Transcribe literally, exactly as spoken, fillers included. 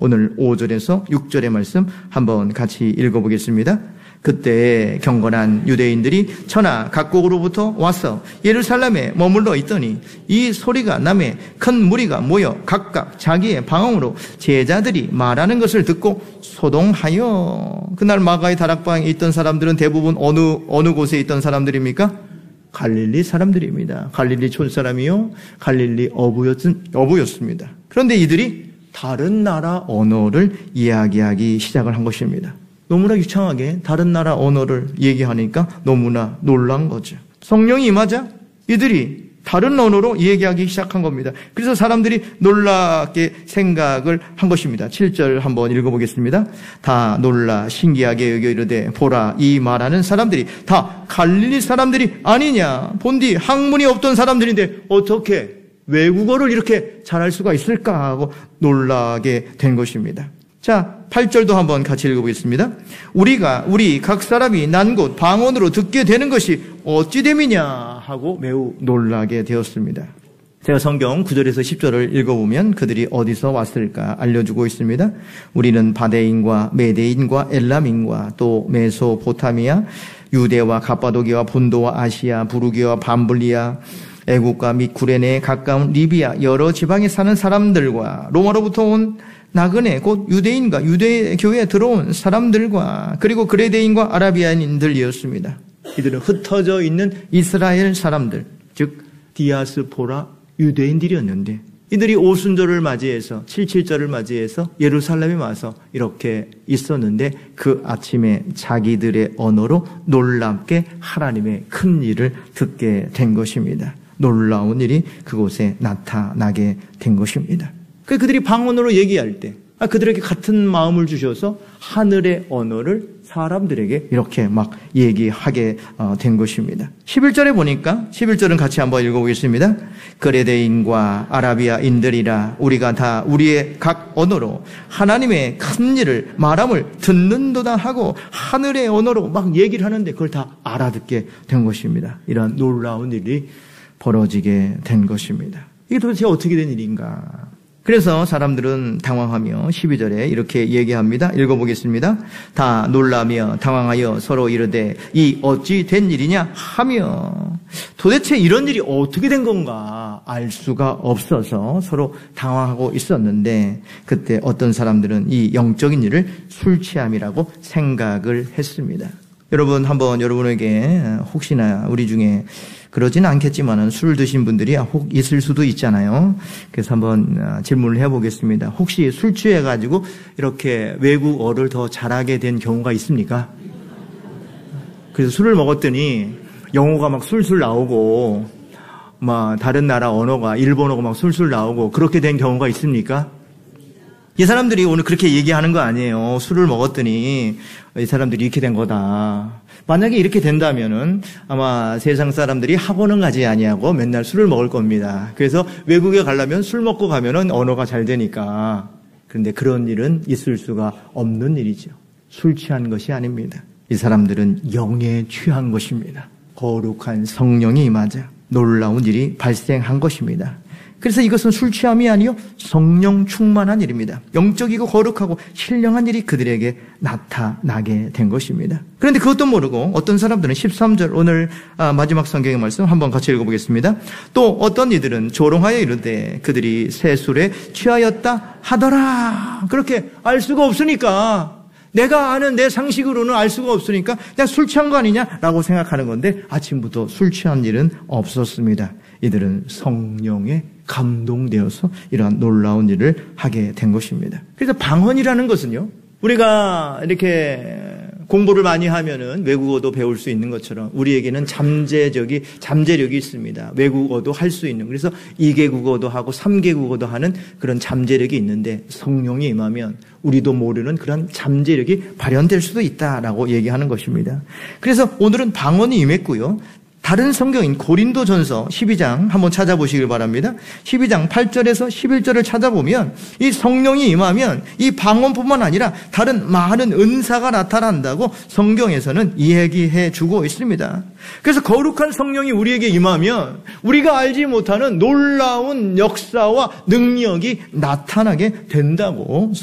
오늘 오 절에서 육 절의 말씀 한번 같이 읽어보겠습니다. 그때 경건한 유대인들이 천하 각국으로부터 와서 예루살렘에 머물러 있더니 이 소리가 남에 큰 무리가 모여 각각 자기의 방언으로 제자들이 말하는 것을 듣고 소동하여. 그날 마가의 다락방에 있던 사람들은 대부분 어느 어느 곳에 있던 사람들입니까? 갈릴리 사람들입니다. 갈릴리 촌사람이요 갈릴리 어부였, 어부였습니다. 그런데 이들이 다른 나라 언어를 이야기하기 시작을 한 것입니다. 너무나 유창하게 다른 나라 언어를 얘기하니까 너무나 놀란 거죠. 성령이 임하자 이들이 다른 언어로 얘기하기 시작한 겁니다. 그래서 사람들이 놀랍게 생각을 한 것입니다. 칠 절 한번 읽어보겠습니다. 다 놀라 신기하게 여겨 이르되 보라 이 말하는 사람들이 다 갈릴리 사람들이 아니냐. 본디 학문이 없던 사람들인데 어떻게 외국어를 이렇게 잘할 수가 있을까 하고 놀라게 된 것입니다. 자, 팔 절도 한번 같이 읽어보겠습니다. 우리가 우리 각 사람이 난 곳 방언으로 듣게 되는 것이 어찌 됨이냐 하고 매우 놀라게 되었습니다. 제가 성경 구 절에서 십 절을 읽어보면 그들이 어디서 왔을까 알려주고 있습니다. 우리는 바데인과 메데인과 엘람인과 또 메소포타미아, 유대와 갑바도기와 본도와 아시아, 부르기와 밤블리아, 애국과 및 구레네에 가까운 리비아 여러 지방에 사는 사람들과 로마로부터 온 나그네 곧 유대인과 유대 교회에 들어온 사람들과 그리고 그레데인과 아라비아인들이었습니다. 이들은 흩어져 있는 이스라엘 사람들, 즉 디아스포라 유대인들이었는데 이들이 오순절을 맞이해서 칠칠절을 맞이해서 예루살렘에 와서 이렇게 있었는데 그 아침에 자기들의 언어로 놀랍게 하나님의 큰 일을 듣게 된 것입니다. 놀라운 일이 그곳에 나타나게 된 것입니다. 그들이 방언으로 얘기할 때 그들에게 같은 마음을 주셔서 하늘의 언어를 사람들에게 이렇게 막 얘기하게 된 것입니다. 십일 절에 보니까 십일 절은 같이 한번 읽어보겠습니다. 그레데인과 아라비아인들이라 우리가 다 우리의 각 언어로 하나님의 큰 일을 말함을 듣는도다 하고 하늘의 언어로 막 얘기를 하는데 그걸 다 알아듣게 된 것입니다. 이런 놀라운 일이 벌어지게 된 것입니다. 이게 도대체 어떻게 된 일인가? 그래서 사람들은 당황하며 십이 절에 이렇게 얘기합니다. 읽어보겠습니다. 다 놀라며 당황하여 서로 이르되 이 어찌 된 일이냐 하며 도대체 이런 일이 어떻게 된 건가 알 수가 없어서 서로 당황하고 있었는데 그때 어떤 사람들은 이 영적인 일을 술 취함이라고 생각을 했습니다. 여러분 한번 여러분에게 혹시나 우리 중에 그러지는 않겠지만은 술 드신 분들이 혹 있을 수도 있잖아요. 그래서 한번 질문을 해보겠습니다. 혹시 술 취해가지고 이렇게 외국어를 더 잘하게 된 경우가 있습니까? 그래서 술을 먹었더니 영어가 막 술술 나오고 막 다른 나라 언어가 일본어가 막 술술 나오고 그렇게 된 경우가 있습니까? 이 사람들이 오늘 그렇게 얘기하는 거 아니에요. 술을 먹었더니 이 사람들이 이렇게 된 거다. 만약에 이렇게 된다면은 아마 세상 사람들이 학원은 가지 아니하고 맨날 술을 먹을 겁니다. 그래서 외국에 가려면 술 먹고 가면은 언어가 잘 되니까. 그런데 그런 일은 있을 수가 없는 일이죠. 술 취한 것이 아닙니다. 이 사람들은 영에 취한 것입니다. 거룩한 성령이 임하자 놀라운 일이 발생한 것입니다. 그래서 이것은 술 취함이 아니요 성령 충만한 일입니다. 영적이고 거룩하고 신령한 일이 그들에게 나타나게 된 것입니다. 그런데 그것도 모르고 어떤 사람들은 십삼 절 오늘 마지막 성경의 말씀 한번 같이 읽어보겠습니다. 또 어떤 이들은 조롱하여 이르되 그들이 새 술에 취하였다 하더라. 그렇게 알 수가 없으니까 내가 아는 내 상식으로는 알 수가 없으니까 그냥 술 취한 거 아니냐라고 생각하는 건데 아침부터 술 취한 일은 없었습니다. 이들은 성령에 감동되어서 이러한 놀라운 일을 하게 된 것입니다. 그래서 방언이라는 것은요, 우리가 이렇게 공부를 많이 하면은 외국어도 배울 수 있는 것처럼 우리에게는 잠재력이, 잠재력이 있습니다. 외국어도 할 수 있는. 그래서 이 개국어도 하고 삼 개국어도 하는 그런 잠재력이 있는데 성령이 임하면 우리도 모르는 그런 잠재력이 발현될 수도 있다라고 얘기하는 것입니다. 그래서 오늘은 방언이 임했고요. 다른 성경인 고린도전서 십이 장 한번 찾아보시길 바랍니다. 십이 장 팔 절에서 십일 절을 찾아보면 이 성령이 임하면 이 방언뿐만 아니라 다른 많은 은사가 나타난다고 성경에서는 이야기해 주고 있습니다. 그래서 거룩한 성령이 우리에게 임하면 우리가 알지 못하는 놀라운 역사와 능력이 나타나게 된다고